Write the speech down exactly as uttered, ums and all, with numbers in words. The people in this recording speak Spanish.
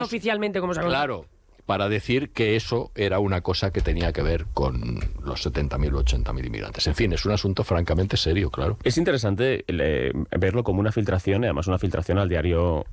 Oficialmente, como se ha Claro, para decir que eso era una cosa que tenía que ver con los setenta mil o ochenta mil inmigrantes. En fin, es un asunto francamente serio, claro. Es interesante eh, verlo como una filtración, y además una filtración al diario